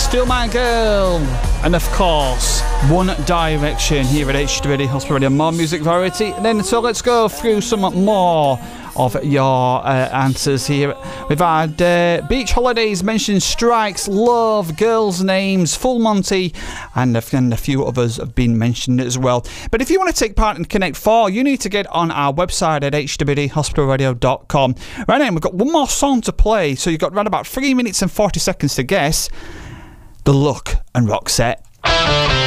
Still My Girl, and of course One Direction here at HTBD Hospital Radio. More music variety. Then so let's go through some more of your answers here. We've had Beach Holidays mentioned Strikes, Love, Girls' Names, Full Monty, and a few others have been mentioned as well. But if you want to take part in Connect 4, you need to get on our website at hwdhospitalradio.com. Right now, we've got one more song to play, so you've got around about 3 minutes and 40 seconds to guess. The Look and Roxette.